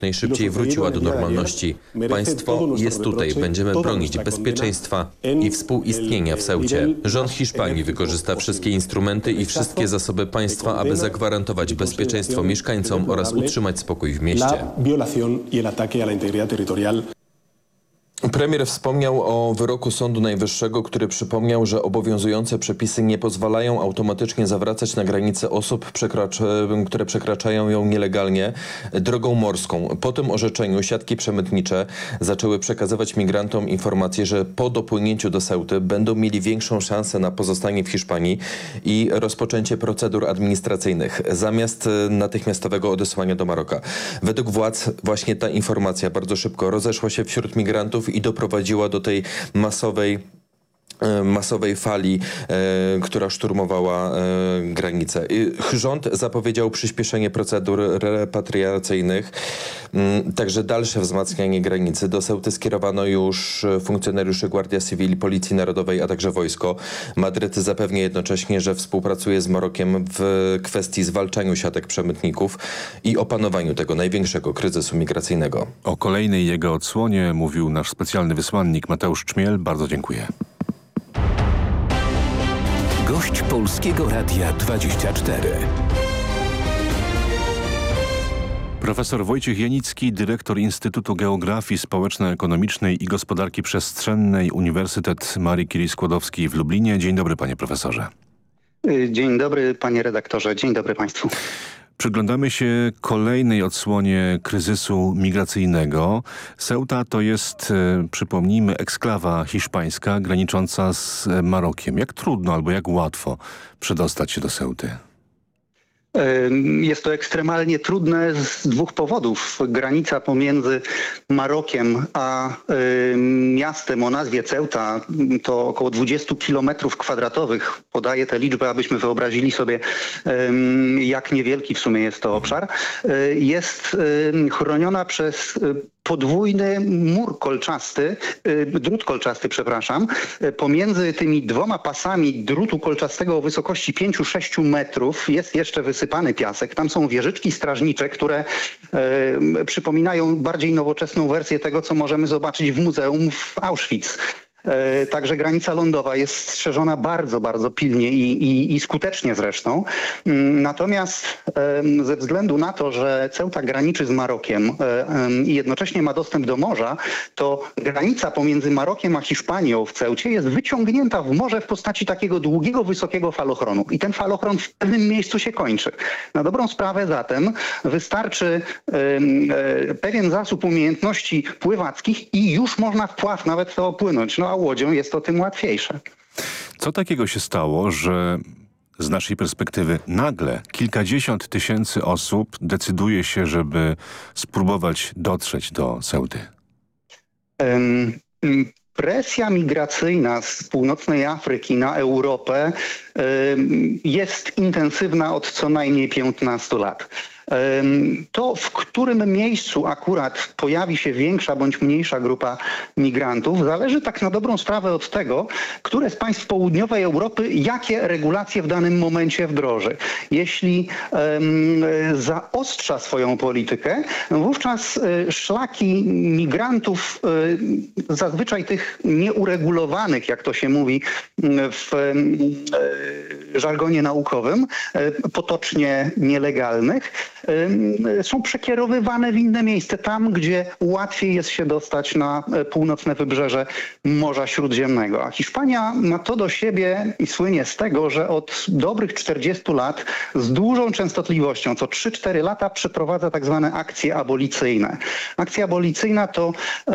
najszybciej wróciła do normalności. Państwo jest tutaj. Będziemy bronić bezpieczeństwa i współistnienia w Ceucie. Rząd Hiszpanii wykorzysta wszystkie instrumenty i wszystkie zasoby państwa, aby zagwarantować bezpieczeństwo mieszkańcom oraz utrzymać spokój w mieście. Premier wspomniał o wyroku Sądu Najwyższego, który przypomniał, że obowiązujące przepisy nie pozwalają automatycznie zawracać na granicę osób, które przekraczają ją nielegalnie drogą morską. Po tym orzeczeniu siatki przemytnicze zaczęły przekazywać migrantom informacje, że po dopłynięciu do Ceuty będą mieli większą szansę na pozostanie w Hiszpanii i rozpoczęcie procedur administracyjnych zamiast natychmiastowego odesłania do Maroka. Według władz właśnie ta informacja bardzo szybko rozeszła się wśród migrantów i doprowadziła do tej masowej fali, która szturmowała granicę. Rząd zapowiedział przyspieszenie procedur repatriacyjnych, także dalsze wzmacnianie granicy. Do Ceuty skierowano już funkcjonariuszy Guardia Civil, Policji Narodowej, a także wojsko. Madryt zapewnia jednocześnie, że współpracuje z Marokiem w kwestii zwalczania siatek przemytników i opanowaniu tego największego kryzysu migracyjnego. O kolejnej jego odsłonie mówił nasz specjalny wysłannik Mateusz Czmiel. Bardzo dziękuję. Gość Polskiego Radia 24. Profesor Wojciech Janicki, dyrektor Instytutu Geografii Społeczno-Ekonomicznej i Gospodarki Przestrzennej Uniwersytet Marii Curie-Skłodowskiej w Lublinie. Dzień dobry, panie profesorze. Dzień dobry, panie redaktorze. Dzień dobry państwu. Przyglądamy się kolejnej odsłonie kryzysu migracyjnego. Ceuta to jest, przypomnijmy, eksklawa hiszpańska granicząca z Marokiem. Jak trudno albo jak łatwo przedostać się do Ceuty? Jest to ekstremalnie trudne z dwóch powodów. Granica pomiędzy Marokiem a miastem o nazwie Ceuta to około 20 km². Podaję tę liczbę, abyśmy wyobrazili sobie, jak niewielki w sumie jest to obszar. Jest chroniona przez podwójny drut kolczasty, pomiędzy tymi dwoma pasami drutu kolczastego o wysokości 5-6 metrów jest jeszcze wysypany piasek. Tam są wieżyczki strażnicze, które przypominają bardziej nowoczesną wersję tego, co możemy zobaczyć w muzeum w Auschwitz. Także granica lądowa jest strzeżona bardzo, bardzo pilnie i skutecznie zresztą. Natomiast ze względu na to, że Ceuta graniczy z Marokiem i jednocześnie ma dostęp do morza, to granica pomiędzy Marokiem a Hiszpanią w Ceucie jest wyciągnięta w morze w postaci takiego długiego, wysokiego falochronu. I ten falochron w pewnym miejscu się kończy. Na dobrą sprawę zatem wystarczy pewien zasób umiejętności pływackich i już można w pław nawet to opłynąć. A łodzią jest to tym łatwiejsze. Co takiego się stało, że z naszej perspektywy nagle kilkadziesiąt tysięcy osób decyduje się, żeby spróbować dotrzeć do Ceuty? Presja migracyjna z północnej Afryki na Europę jest intensywna od co najmniej 15 lat. To, w którym miejscu akurat pojawi się większa bądź mniejsza grupa migrantów, zależy tak na dobrą sprawę od tego, które z państw południowej Europy jakie regulacje w danym momencie wdroży. Jeśli zaostrza swoją politykę, wówczas szlaki migrantów, zazwyczaj tych nieuregulowanych, jak to się mówi w żargonie naukowym, potocznie nielegalnych, są przekierowywane w inne miejsce, tam gdzie łatwiej jest się dostać na północne wybrzeże Morza Śródziemnego. A Hiszpania ma to do siebie i słynie z tego, że od dobrych 40 lat z dużą częstotliwością, co 3-4 lata przeprowadza tak zwane akcje abolicyjne. Akcja abolicyjna to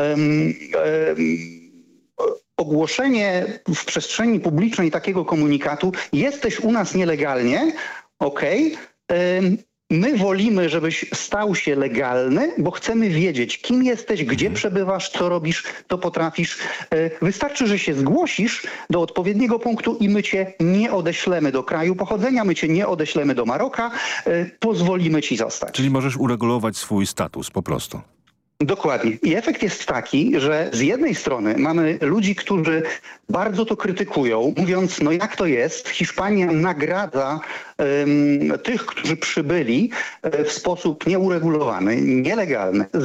ogłoszenie w przestrzeni publicznej takiego komunikatu: jesteś u nas nielegalnie, okej, my wolimy, żebyś stał się legalny, bo chcemy wiedzieć, kim jesteś, gdzie przebywasz, co robisz, co potrafisz. Wystarczy, że się zgłosisz do odpowiedniego punktu i my cię nie odeślemy do kraju pochodzenia, my cię nie odeślemy do Maroka, pozwolimy ci zostać. Czyli możesz uregulować swój status po prostu. Dokładnie. I efekt jest taki, że z jednej strony mamy ludzi, którzy bardzo to krytykują, mówiąc, no jak to jest, Hiszpania nagradza tych, którzy przybyli w sposób nieuregulowany, nielegalny,